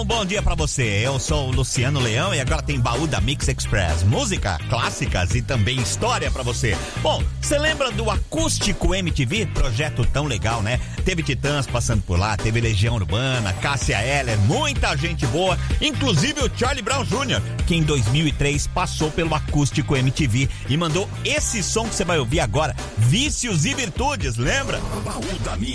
Um bom dia pra você, eu sou o Luciano Leão e agora tem baú da Mix Express. Música, clássicas e também história pra você. Bom, você lembra do Acústico MTV? Projeto tão legal, né? Teve Titãs passando por lá, teve Legião Urbana, Cássia Eller, muita gente boa, inclusive o Charlie Brown Jr., que em 2003 passou pelo Acústico MTV e mandou esse som que você vai ouvir agora, Vícios e Virtudes, lembra? Baú da Mix.